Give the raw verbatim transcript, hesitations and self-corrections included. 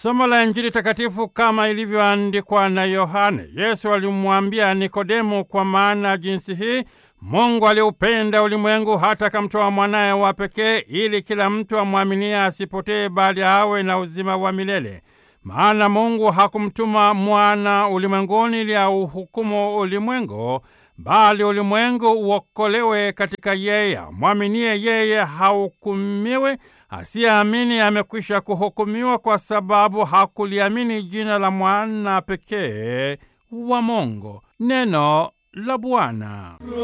Somo la Injili takatifu kama ilivyoandikwa na Yohane. Yesu alimwambia Nikodemo, kwa maana jinsi hii Mungu aliupenda ulimwengu hata akamtoa mwanaye wa pekee, ili kila mtu amwaminie asipotee, bali awe na uzima wa milele. Maana Mungu hakumtuma mwana ulimwenguni ili auhukumu ulimwengu, bali ulimwengu uokolewe katika yeye. Amwaminie yeye hahukumiwi, asiyeamini amekwisha kuhukumiwa, kwa sababu hakuliamini jina la mwana pekee wa Mungu. Neno la Bwana.